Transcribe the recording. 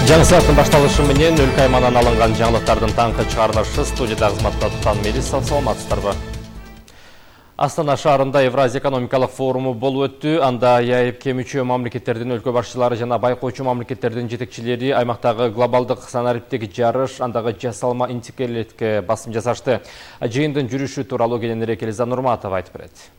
Жаңы сағаттың башталышы менен өлкө аймагынан алынған жаңылыктардын таңкы чыгарылышы студияда кызматта туткан Мелиса, саламатсыздарбы? Астана шаарында Евразия экономикалык форуму болуп өттү. Анда яйып кемүүчү мамлекеттердин өлкө башчылары жана байкоочу мамлекеттердин жетекчилери аймактагы глобалдык санариптеги жарыш, андагы жасалма интеллектке басым жасашты. Жыйындын жүрүшү тууралуу кененирээк Элиза Нурматова айтып берет.